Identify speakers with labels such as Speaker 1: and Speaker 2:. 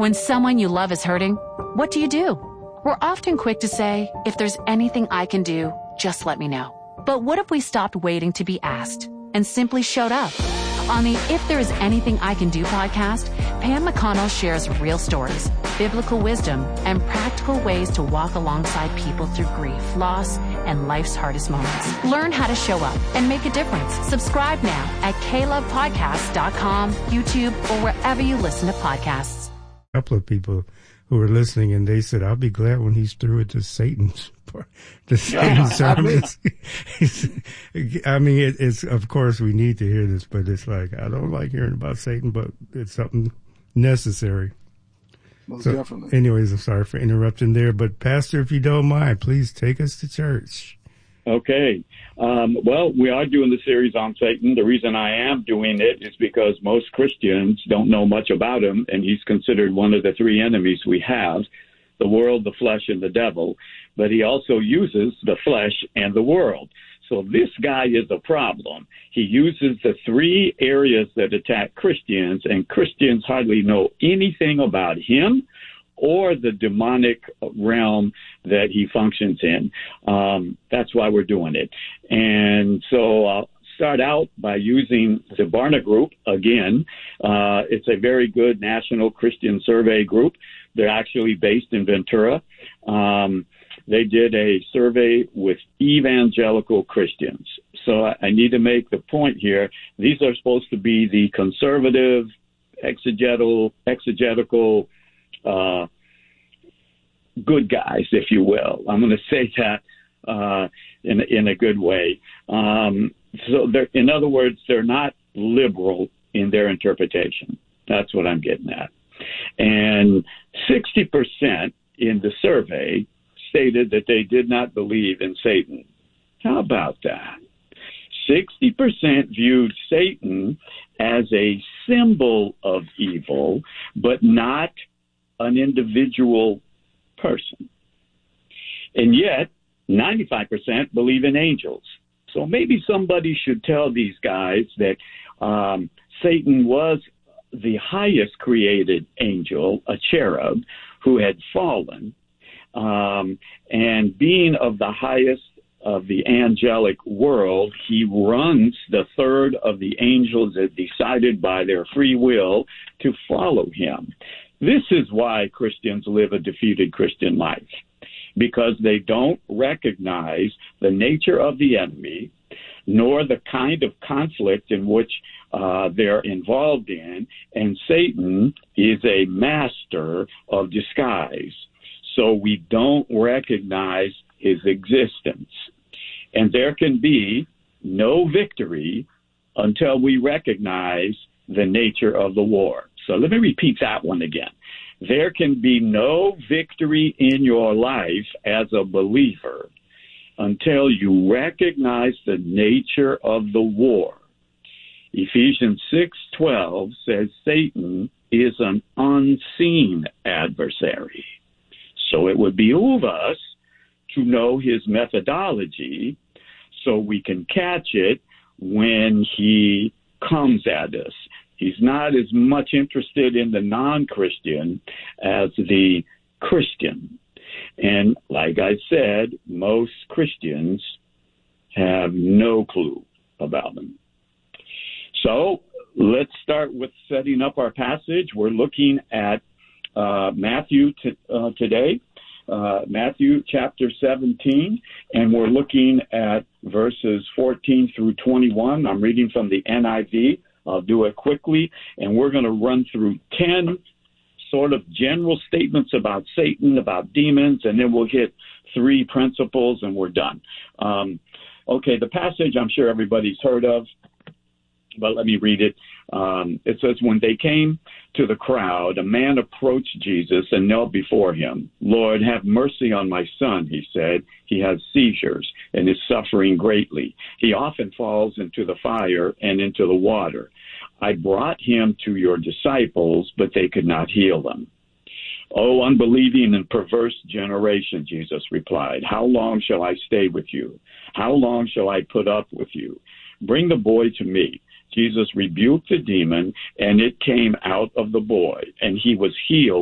Speaker 1: When someone you love is hurting, what do? We're often quick to say, if there's anything I can do, just let me know. But what if we stopped waiting to be asked and simply showed up? On the If There Is Anything I Can Do podcast, Pam McConnell shares real stories, biblical wisdom, and practical ways to walk alongside people through grief, loss, and life's hardest moments. Learn how to show up and make a difference. Subscribe now at KLovePodcasts.com, YouTube, or wherever you listen to podcasts.
Speaker 2: A couple of people who were listening, and they said, I'll be glad when he's through with the Satan's sermons. I mean, it's, of course, we need to hear this, but it's like, I don't like hearing about Satan, but it's something necessary.
Speaker 3: Most definitely.
Speaker 2: Anyways, I'm sorry for interrupting there, but Pastor, if you don't mind, please take us to church.
Speaker 4: Okay. Well, we are doing the series on Satan. The reason I am doing it is because most Christians don't know much about him, and he's considered one of the three enemies we have, the world, the flesh, and the devil. But he also uses the flesh and the world. So this guy is a problem. He uses the three areas that attack Christians, and Christians hardly know anything about him or the demonic realm that he functions in. That's why we're doing it. And so I'll start out by using the Barna Group again. It's a very good national Christian survey group. They're actually based in Ventura. They did a survey with evangelical Christians. So I need to make the point here. These are supposed to be the conservative, exegetical, good guys, if you will. I'm going to say that in a good way. So in other words, they're not liberal in their interpretation. That's what I'm getting at. And 60% in the survey stated that they did not believe in Satan. How about that? 60% viewed Satan as a symbol of evil, but not an individual person. And yet, 95% believe in angels. So maybe somebody should tell these guys that Satan was the highest created angel, a cherub, who had fallen, and being of the highest of the angelic world, he runs the third of the angels that decided by their free will to follow him. This is why Christians live a defeated Christian life, because they don't recognize the nature of the enemy, nor the kind of conflict in which they're involved in, and Satan is a master of disguise. So we don't recognize his existence. And there can be no victory until we recognize the nature of the war. So let me repeat that one again. There can be no victory in your life as a believer until you recognize the nature of the war. Ephesians 6:12 says Satan is an unseen adversary. So it would behoove us to know his methodology so we can catch it when he comes at us. He's not as much interested in the non-Christian as the Christian. And like I said, most Christians have no clue about him. So let's start with setting up our passage. We're looking at Matthew today, Matthew chapter 17, and we're looking at verses 14 through 21. I'm reading from the NIV. I'll do it quickly, and we're going to run through 10 sort of general statements about Satan, about demons, and then we'll hit 3 principles, and we're done. Okay, the passage I'm sure everybody's heard of, but let me read it. It says, when they came to the crowd, a man approached Jesus and knelt before him. Lord, have mercy on my son, he said. He has seizures and is suffering greatly. He often falls into the fire and into the water. I brought him to your disciples, but they could not heal him. Oh, unbelieving and perverse generation, Jesus replied. How long shall I stay with you? How long shall I put up with you? Bring the boy to me. Jesus rebuked the demon, and it came out of the boy, and he was healed